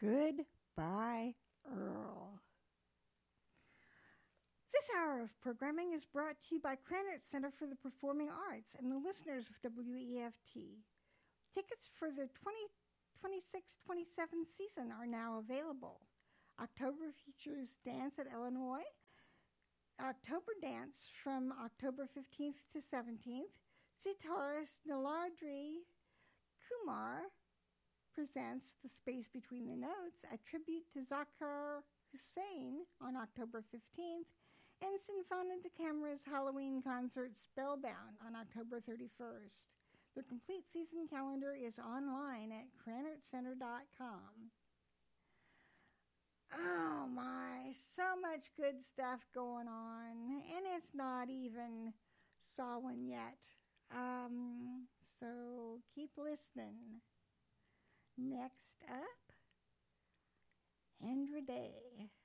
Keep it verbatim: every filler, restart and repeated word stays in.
Goodbye, Earl. This hour of programming is brought to you by Krannert Center for the Performing Arts and the listeners of W E F T. Tickets for the twenty twenty-six twenty-seven season are now available. October features Dance at Illinois. October Dance from October fifteenth to seventeenth. Sitarist Niladri Kumar presents The Space Between the Notes, a tribute to Zakir Hussain on October fifteenth, and Sinfona de Camera's Halloween concert Spellbound on October thirty-first. The complete season calendar is online at krannert center dot com. Oh my, so much good stuff going on, and it's not even Samhain yet. Um, so keep listening. Next up, Andra Day.